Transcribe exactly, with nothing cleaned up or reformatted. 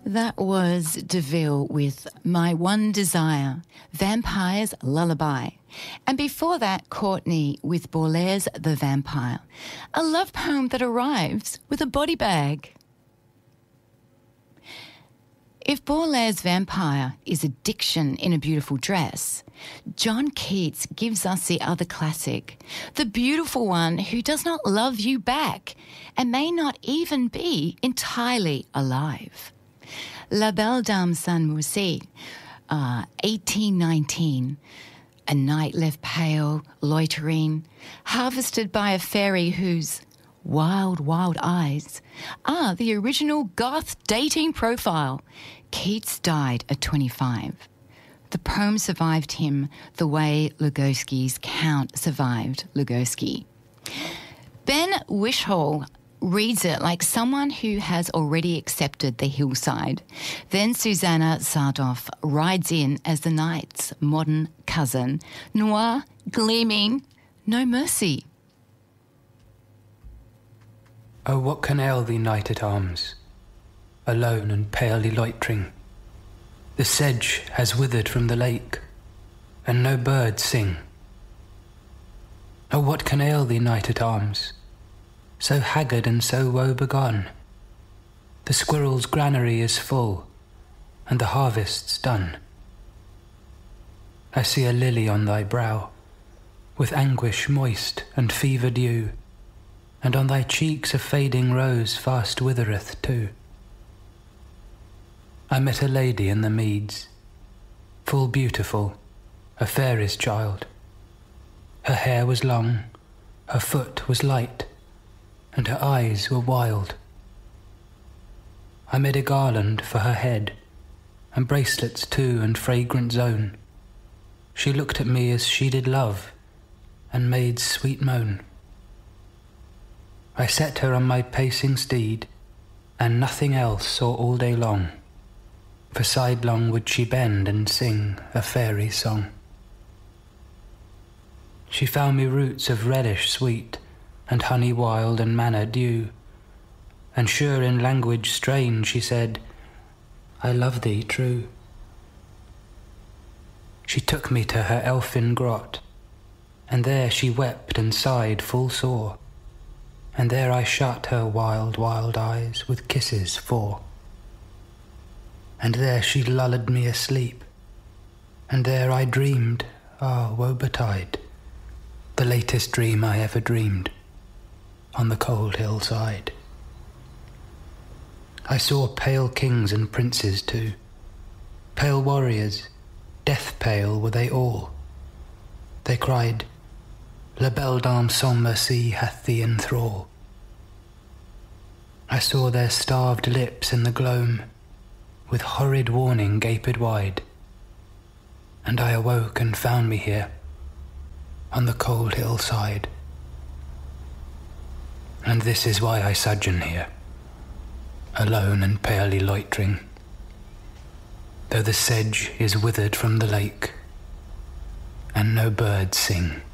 That was DeVille with My One Desire, Vampire's Lullaby. And before that, Courtney with Baudelaire's The Vampire, a love poem that arrives with a body bag. If Baudelaire's Vampire is addiction in a beautiful dress, John Keats gives us the other classic, the beautiful one who does not love you back and may not even be entirely alive. La Belle Dame sans Merci, uh, eighteen nineteen, a night left pale, loitering, harvested by a fairy whose wild, wild eyes are the original goth dating profile. Keats died at twenty-five. The poem survived him the way Lugosi's Count survived Lugosi. Ben Wishall reads it like someone who has already accepted the hillside. Then Susanna Sardoff rides in as the night's modern cousin, noir, gleaming, no mercy. Oh, what can ail thee, knight-at-arms, alone and palely loitering? The sedge has withered from the lake, and no birds sing. Oh, what can ail thee, knight-at-arms, so haggard and so woe-begone? The squirrel's granary is full, and the harvest's done. I see a lily on thy brow, with anguish moist and fever dew, and on thy cheeks a fading rose fast withereth too. I met a lady in the meads, full beautiful, a fairy's child. Her hair was long, her foot was light, and her eyes were wild. I made a garland for her head, and bracelets too, and fragrant zone. She looked at me as she did love, and made sweet moan. I set her on my pacing steed, and nothing else saw all day long, for sidelong would she bend and sing a fairy song. She found me roots of reddish sweet, and honey wild and manna dew, and sure in language strange she said, I love thee true. She took me to her elfin grot, and there she wept and sighed full sore, and there I shut her wild, wild eyes with kisses four. And there she lulled me asleep, and there I dreamed, ah, woe betide, the latest dream I ever dreamed, on the cold hillside. I saw pale kings and princes too, pale warriors, death pale were they all. They cried, La Belle Dame sans Merci hath thee in thrall. I saw their starved lips in the gloam, with horrid warning gaped wide, and I awoke and found me here, on the cold hillside. And this is why I sojourn here, alone and palely loitering, though the sedge is withered from the lake, and no birds sing.